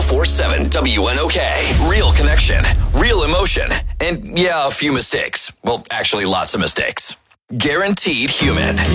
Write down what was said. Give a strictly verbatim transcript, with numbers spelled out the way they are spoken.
four seven W N O K. Real connection, real emotion, and yeah, a few mistakes. Well, actually, lots of mistakes. Guaranteed Human.